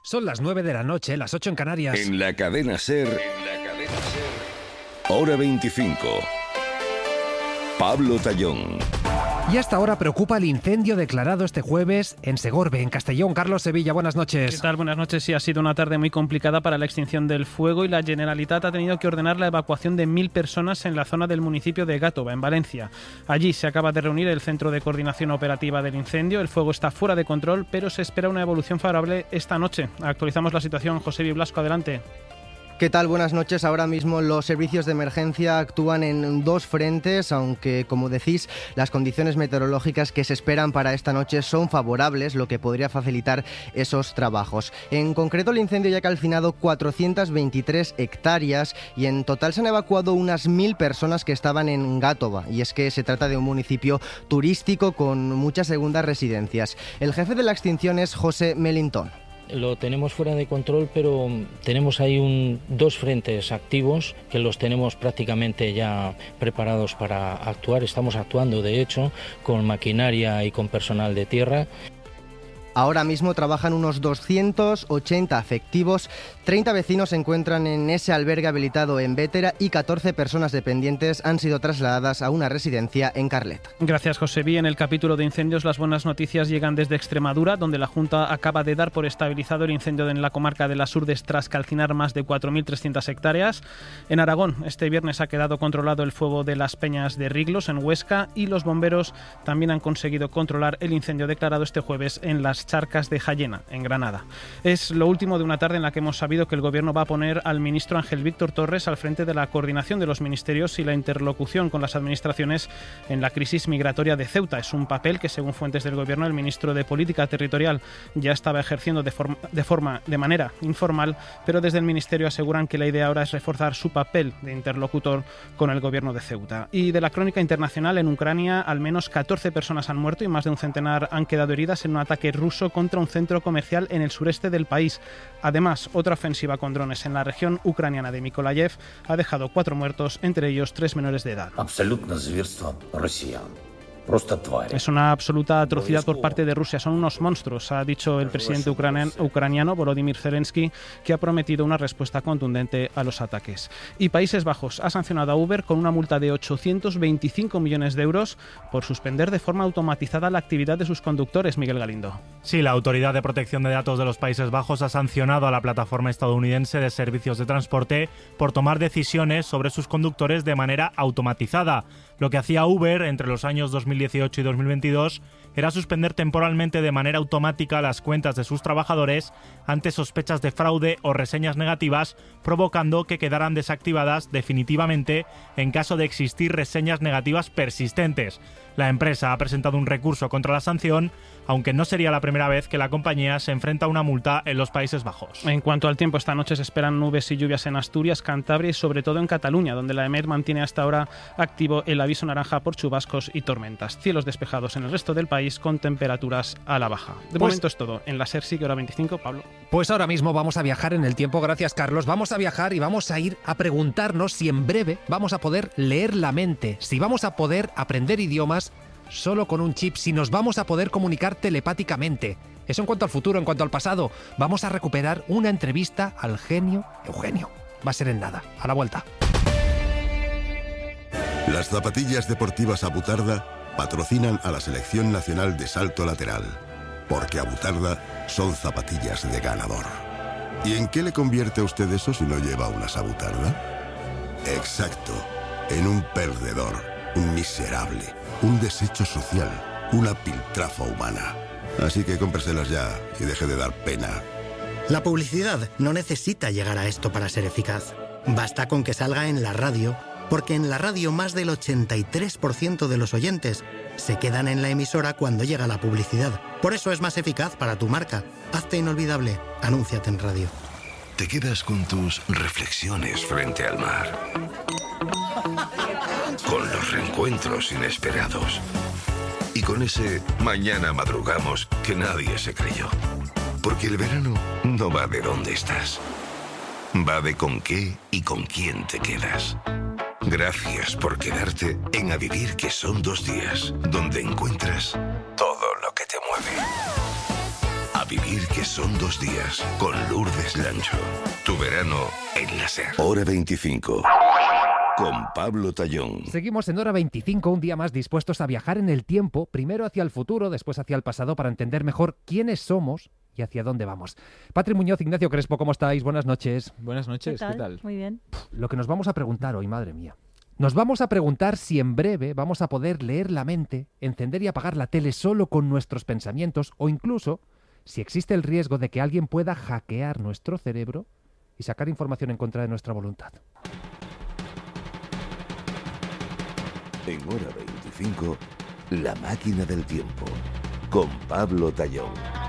Son las 9 de la noche, las 8 en Canarias. En la cadena SER, Hora 25. Pablo Tallón. Y hasta ahora preocupa el incendio declarado este jueves en Segorbe, en Castellón. Carlos Sevilla, buenas noches. ¿Qué tal? Buenas noches. Sí, ha sido una tarde muy complicada para la extinción del fuego y la Generalitat ha tenido que ordenar la evacuación de 1.000 personas en la zona del municipio de Gàtova, en Valencia. Allí se acaba de reunir el Centro de Coordinación Operativa del Incendio. El fuego está fuera de control, pero se espera una evolución favorable esta noche. Actualizamos la situación. José Blasco, adelante. ¿Qué tal? Buenas noches. Ahora mismo los servicios de emergencia actúan en dos frentes, aunque, como decís, las condiciones meteorológicas que se esperan para esta noche son favorables, lo que podría facilitar esos trabajos. En concreto, el incendio ya ha calcinado 423 hectáreas y en total se han evacuado unas 1.000 personas que estaban en Gàtova. Y es que se trata de un municipio turístico con muchas segundas residencias. El jefe de la extinción es José Melintón. Lo tenemos fuera de control, pero tenemos ahí dos frentes activos que los tenemos prácticamente ya preparados para actuar. Estamos actuando, de hecho, con maquinaria y con personal de tierra. Ahora mismo trabajan unos 280 efectivos, 30 vecinos se encuentran en ese albergue habilitado en Bétera y 14 personas dependientes han sido trasladadas a una residencia en Carlet. Gracias, Josebi. En el capítulo de incendios, las buenas noticias llegan desde Extremadura, donde la Junta acaba de dar por estabilizado el incendio en la comarca de las Urdes tras calcinar más de 4.300 hectáreas. En Aragón, este viernes ha quedado controlado el fuego de las Peñas de Riglos, en Huesca, y los bomberos también han conseguido controlar el incendio declarado este jueves en las Charcas de Jayena, en Granada. Es lo último de una tarde en la que hemos sabido que el Gobierno va a poner al ministro Ángel Víctor Torres al frente de la coordinación de los ministerios y la interlocución con las administraciones en la crisis migratoria de Ceuta. Es un papel que, según fuentes del Gobierno, el ministro de Política Territorial ya estaba ejerciendo de manera informal, pero desde el ministerio aseguran que la idea ahora es reforzar su papel de interlocutor con el Gobierno de Ceuta. Y de la crónica internacional, en Ucrania, al menos 14 personas han muerto y más de un centenar han quedado heridas en un ataque ruso contra un centro comercial en el sureste del país. Además, otra ofensiva con drones en la región ucraniana de Mykolaiv ha dejado 4 muertos, entre ellos 3 menores de edad. Es una absoluta atrocidad por parte de Rusia. Son unos monstruos, ha dicho el presidente ucraniano Volodymyr Zelensky, que ha prometido una respuesta contundente a los ataques. Y Países Bajos ha sancionado a Uber con una multa de 825 millones de euros por suspender de forma automatizada la actividad de sus conductores. Miguel Galindo. Sí, la Autoridad de Protección de Datos de los Países Bajos ha sancionado a la plataforma estadounidense de servicios de transporte por tomar decisiones sobre sus conductores de manera automatizada. Lo que hacía Uber entre los años 2018 y 2022 era suspender temporalmente de manera automática las cuentas de sus trabajadores ante sospechas de fraude o reseñas negativas, provocando que quedaran desactivadas definitivamente en caso de existir reseñas negativas persistentes. La empresa ha presentado un recurso contra la sanción, aunque no sería la primera vez que la compañía se enfrenta a una multa en los Países Bajos. En cuanto al tiempo, esta noche se esperan nubes y lluvias en Asturias, Cantabria y sobre todo en Cataluña, donde la EMET mantiene hasta ahora activo el aviso naranja por chubascos y tormentas. Cielos despejados en el resto del país con temperaturas a la baja. De momento es todo. En la SER sigue Hora 25, Pablo. Pues ahora mismo vamos a viajar en el tiempo, gracias Carlos. Vamos a viajar y vamos a ir a preguntarnos si en breve vamos a poder leer la mente, si vamos a poder aprender idiomas solo con un chip, si nos vamos a poder comunicar telepáticamente. Eso en cuanto al futuro. En cuanto al pasado, vamos a recuperar una entrevista al genio Eugenio. Va a ser en nada. A la vuelta. Las zapatillas deportivas Abutarda patrocinan a la Selección Nacional de Salto Lateral, porque Abutarda son zapatillas de ganador. ¿Y en qué le convierte a usted eso si no lleva unas Abutarda? Exacto, en un perdedor, un miserable, un desecho social, una piltrafa humana. Así que cómpreselas ya y deje de dar pena. La publicidad no necesita llegar a esto para ser eficaz. Basta con que salga en la radio, porque en la radio más del 83% de los oyentes se quedan en la emisora cuando llega la publicidad. Por eso es más eficaz para tu marca. Hazte inolvidable. Anúnciate en radio. Te quedas con tus reflexiones frente al mar, con los reencuentros inesperados y con ese mañana madrugamos que nadie se creyó. Porque el verano no va de dónde estás, va de con qué y con quién te quedas. Gracias por quedarte en A Vivir, que son 2 días, donde encuentras todo lo que te mueve. A vivir que son 2 días con Lourdes Lancho. Tu verano en la SER. Hora 25. Con Pablo Tallón. Seguimos en Hora 25, un día más dispuestos a viajar en el tiempo, primero hacia el futuro, después hacia el pasado, para entender mejor quiénes somos y hacia dónde vamos. Patri Muñoz, Ignacio Crespo, ¿cómo estáis? Buenas noches. Buenas noches, ¿qué tal? Muy bien. Lo que nos vamos a preguntar hoy, madre mía. Nos vamos a preguntar si en breve vamos a poder leer la mente, encender y apagar la tele solo con nuestros pensamientos, o incluso si existe el riesgo de que alguien pueda hackear nuestro cerebro y sacar información en contra de nuestra voluntad. En Hora 25, La máquina del tiempo, con Pablo Tallón.